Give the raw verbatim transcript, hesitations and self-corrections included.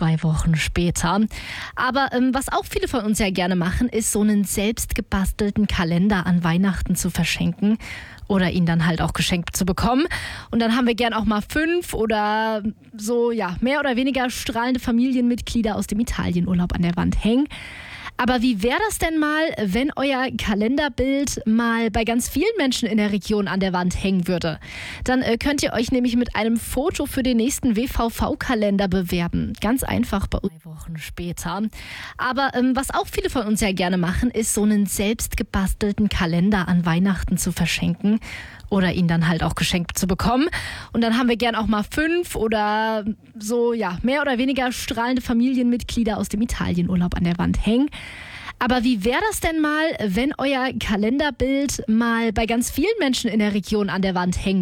zwei Wochen später. Aber ähm, was auch viele von uns ja gerne machen, ist so einen selbst gebastelten Kalender an Weihnachten zu verschenken oder ihn dann halt auch geschenkt zu bekommen. Und dann haben wir gern auch mal fünf oder so, ja, mehr oder weniger strahlende Familienmitglieder aus dem Italienurlaub an der Wand hängen. Aber wie wäre das denn mal, wenn euer Kalenderbild mal bei ganz vielen Menschen in der Region an der Wand hängen würde? Dann äh, könnt ihr euch nämlich mit einem Foto für den nächsten W V V-Kalender bewerben. Ganz einfach bei uns. Zwei Wochen später. Aber ähm, was auch viele von uns ja gerne machen, ist so einen selbst gebastelten Kalender an Weihnachten zu verschenken oder ihn dann halt auch geschenkt zu bekommen. Und dann haben wir gern auch mal fünf oder so, ja, mehr oder weniger strahlende Familienmitglieder aus dem Italienurlaub an der Wand hängen. Aber wie wäre das denn mal, wenn euer Kalenderbild mal bei ganz vielen Menschen in der Region an der Wand hängen